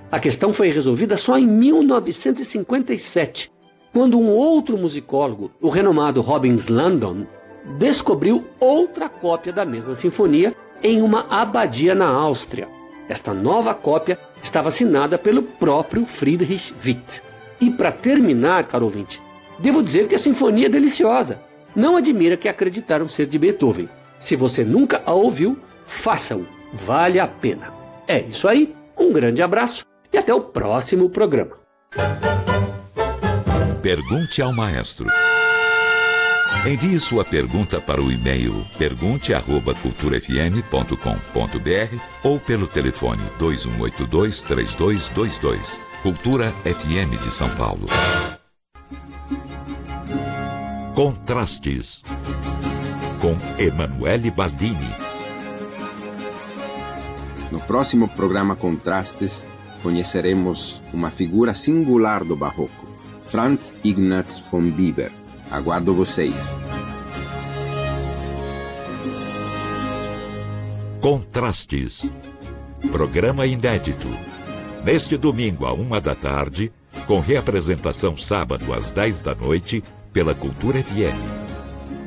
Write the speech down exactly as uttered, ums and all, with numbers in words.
A questão foi resolvida só em mil novecentos e cinquenta e sete, quando um outro musicólogo, o renomado Robbins Landon, descobriu outra cópia da mesma sinfonia em uma abadia na Áustria. Esta nova cópia estava assinada pelo próprio Friedrich Witt. E para terminar, caro ouvinte, devo dizer que a sinfonia é deliciosa. Não admira que acreditaram ser de Beethoven. Se você nunca a ouviu, faça-o. Vale a pena. É isso aí, um grande abraço e até o próximo programa. Pergunte ao maestro. Envie sua pergunta para o e-mail pergunte arroba cultura f m ponto com ponto b r ou pelo telefone dois um oito dois, três dois dois dois. Cultura F M de São Paulo. Contrastes, com Emanuele Baldini. No próximo programa Contrastes, conheceremos uma figura singular do barroco, Franz Ignaz von Bieber. Aguardo vocês. Contrastes, programa inédito. Neste domingo, à uma da tarde, com reapresentação sábado às dez da noite, pela Cultura F M.